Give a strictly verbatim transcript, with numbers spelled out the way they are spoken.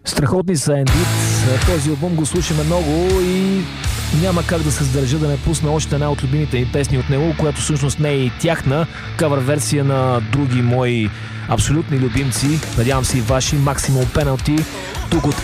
Страхотни са Indeed. Този албум го слушаме много и няма как да се сдържа да не пусна още една от любимите ми песни от него, която всъщност не е и тяхна, кавър версия на други мои абсолютни любимци, надявам се и ваши, Maximum Penalty, тук от